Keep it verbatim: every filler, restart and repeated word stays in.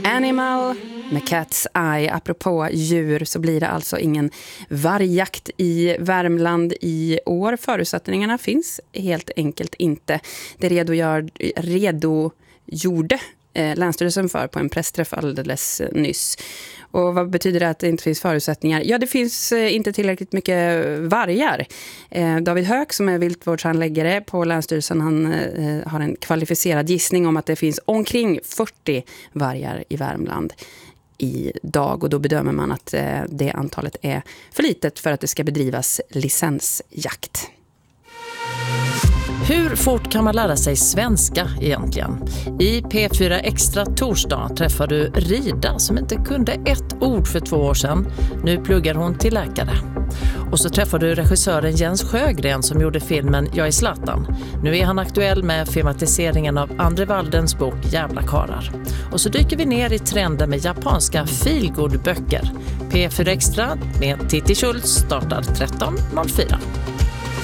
Animal med Cat's Eye. Apropå djur så blir det alltså ingen vargjakt i Värmland i år. Förutsättningarna finns helt enkelt inte. Det redogör, redogjorde eh, Länsstyrelsen för på en pressträff alldeles nyss. Och vad betyder det att det inte finns förutsättningar? Ja, det finns eh, inte tillräckligt mycket vargar. Eh, David Höök som är viltvårdshandläggare på Länsstyrelsen, han eh, har en kvalificerad gissning om att det finns omkring fyrtio vargar i Värmland idag. Och då bedömer man att eh, det antalet är för litet för att det ska bedrivas licensjakt. Hur fort kan man lära sig svenska egentligen? I P fyra Extra torsdag träffar du Rida som inte kunde ett ord för två år sedan. Nu pluggar hon till läkare. Och så träffar du regissören Jens Sjögren som gjorde filmen Jag är Zlatan. Nu är han aktuell med filmatiseringen av Andre Waldens bok Jävla karar. Och så dyker vi ner i trenden med japanska feelgood-böcker. P fyra Extra med Titti Schultz startar tretton noll fyra.